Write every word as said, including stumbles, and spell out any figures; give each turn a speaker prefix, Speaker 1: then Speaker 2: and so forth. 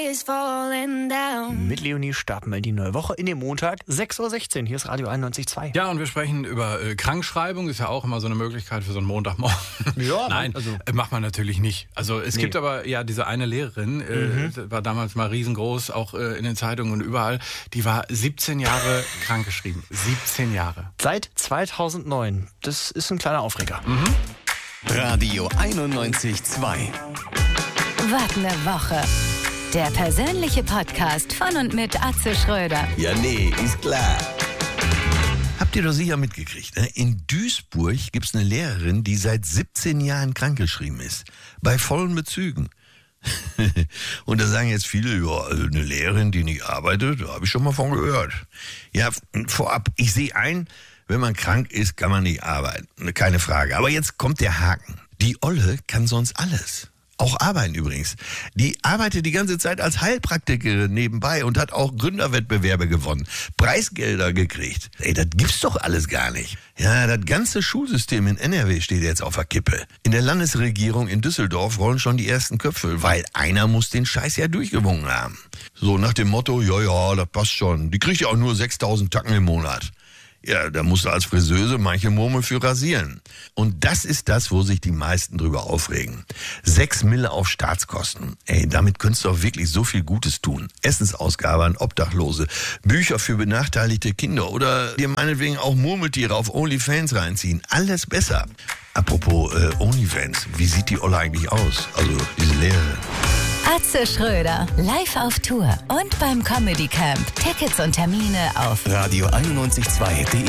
Speaker 1: Mit Leonie starten wir in die neue Woche in den Montag, sechs Uhr sechzehn. Hier ist Radio einundneunzig Komma zwei.
Speaker 2: Ja, und wir sprechen über äh, Krankschreibung. Ist ja auch immer so eine Möglichkeit für so einen Montagmorgen.
Speaker 1: Ja,
Speaker 2: nein,
Speaker 1: also
Speaker 2: äh, macht man natürlich nicht. Also es
Speaker 1: Nee.
Speaker 2: gibt aber ja diese eine Lehrerin, äh,
Speaker 1: Mhm.
Speaker 2: war damals mal riesengroß, auch äh, in den Zeitungen und überall. Die war siebzehn Jahre krankgeschrieben. siebzehn Jahre.
Speaker 1: Seit zweitausendneun. Das ist ein kleiner Aufreger.
Speaker 3: Radio einundneunzig Komma zwei.
Speaker 4: Was ne Woche. Der persönliche Podcast von und mit Atze Schröder.
Speaker 3: Ja, nee, ist klar. Habt ihr doch sicher mitgekriegt, ne? In Duisburg gibt's eine Lehrerin, die seit siebzehn Jahren krankgeschrieben ist. Bei vollen Bezügen. Und da sagen jetzt viele, ja, also eine Lehrerin, die nicht arbeitet, da habe ich schon mal von gehört. Ja, vorab, ich sehe ein, wenn man krank ist, kann man nicht arbeiten. Keine Frage. Aber jetzt kommt der Haken. Die Olle kann sonst alles. Auch arbeiten übrigens. Die arbeitet die ganze Zeit als Heilpraktikerin nebenbei und hat auch Gründerwettbewerbe gewonnen, Preisgelder gekriegt. Ey, das gibt's doch alles gar nicht. Ja, das ganze Schulsystem in N R W steht jetzt auf der Kippe. In der Landesregierung in Düsseldorf rollen schon die ersten Köpfe, weil einer muss den Scheiß ja durchgewunken haben. So nach dem Motto, ja, ja, das passt schon. Die kriegt ja auch nur sechstausend Tacken im Monat. Ja, da musst du als Friseuse manche Murmel für rasieren. Und das ist das, wo sich die meisten drüber aufregen. Sechs Mille auf Staatskosten. Ey, damit könntest du auch wirklich so viel Gutes tun. Essensausgabe an Obdachlose, Bücher für benachteiligte Kinder oder dir meinetwegen auch Murmeltiere auf OnlyFans reinziehen. Alles besser. Apropos äh, OnlyFans, wie sieht die Olle eigentlich aus? Also diese Lehrerin.
Speaker 4: Atze Schröder, live auf Tour und beim Comedy Camp. Tickets und Termine auf
Speaker 3: Radio einundneunzig Komma zwei punkt de